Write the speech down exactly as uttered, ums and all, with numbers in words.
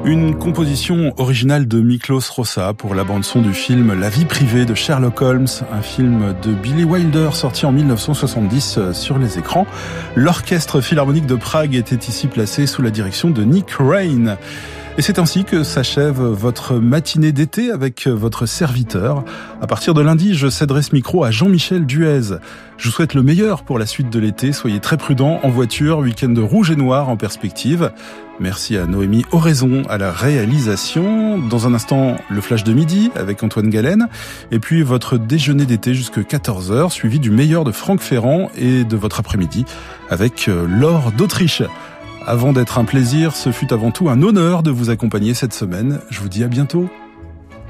Une composition originale de Miklos Rozsa pour la bande-son du film La vie privée de Sherlock Holmes, un film de Billy Wilder sorti en mille neuf cent soixante-dix sur les écrans. L'Orchestre Philharmonique de Prague était ici placé sous la direction de Nick Rain. Et c'est ainsi que s'achève votre matinée d'été avec votre serviteur. À partir de lundi, je céderai ce micro à Jean-Michel Duez. Je vous souhaite le meilleur pour la suite de l'été. Soyez très prudents en voiture, week-end rouge et noir en perspective. Merci à Noémie Oraison à la réalisation. Dans un instant, le flash de midi avec Antoine Galen. Et puis votre déjeuner d'été jusqu'à quatorze heures, suivi du meilleur de Franck Ferrand et de votre après-midi avec Laure d'Autriche. Avant d'être un plaisir, ce fut avant tout un honneur de vous accompagner cette semaine. Je vous dis à bientôt.